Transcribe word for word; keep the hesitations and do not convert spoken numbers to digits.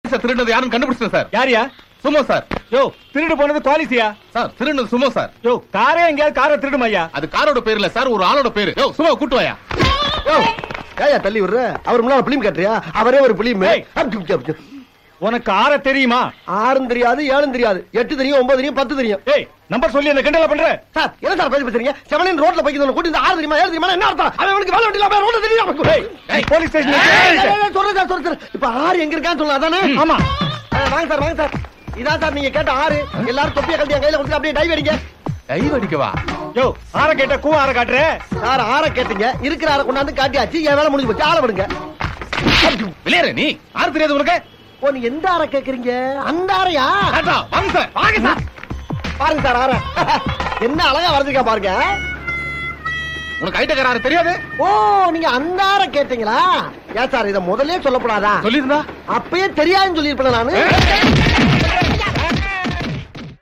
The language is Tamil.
சார் திருடுனது யாரும் கண்டுபிடிச்சேன் சார். யாரியா? Sumo sir. யோ திருடு போனது குவாலிசியா? Sir திருடுனது Sumo sir. யோ காரே எங்கேயாவது காரை திருடுமையா? அது காரோட பேர் இல்ல சார், ஒரு ஆளோட பேரு. யோ சுமோ கூட்டு வாயா. யோ ஏயா தள்ளி விடுற? அவர் முன்னால பிலிம் கட்டுறியா? அவரே ஒரு பிலிம். உனக்கு ஆற தெரியுமா? ஆறும் தெரியாது, ஏழும் தெரியாது, எட்டு தெரியும், ஒன்பது தெரியும், பத்து தெரியும். ஏய் நம்பர் சொல்லி என்ன கிண்டல பண்ற? சார் என்ன சார் பேசி பேசுறீங்க? செவனின் ரோட்ல போய்க்கிட்டு கூட்டி இந்த ஆறு தெரியுமா ஏழு தெரியுமா என்ன அர்த்தம்? அவனுக்கு வேலை வெட்டில போய் ரோட்ல தெரியுமா? ஏய் போலீஸ் ஸ்டேஷன் சொல்றேன் சார் சொல்றேன். இப்ப ஆறு எங்க இருக்கான்னு சொல்லலாம் அதானே? ஆமா. வாங்க சார் வாங்க சார். இதான் சார் நீங்க கேட்ட ஆறு. எல்லாரும் தொப்பியை கழட்டி என் கையில கொடுத்து அப்படியே டைவ் அடிங்க. டைவ் அடிக்கவா? யோ ஆற கேட்ட கூ ஆற காட்டுற சார். ஆற கேட்டீங்க, இருக்கிற ஆற கொண்டாந்து காட்டியாச்சு. என் வேலை முடிஞ்சு போச்சு. ஆள விடுங்க. விளையாடு நீ. ஆறு தெரியாது உனக்கு? ஓ நீ எந்த ஆற கேக்குறீங்க? அந்த ஆறையா? வாங்க சார் வாங்க சார். பாருங்க சார் ஆற என்ன அழகா வரைஞ்சிருக்கா பாருங்க. உனக்கு ஐட்டக்கார ஆறு தெரியாது? ஓ நீங்க அந்த ஆற கேட்டீங்களா? ஏன் சார் இத முதல்ல சொல்லப்படாதா? சொல்லிருந்தா அப்பயே தெரியாதுன்னு சொல்லிருப்பேன் நானு.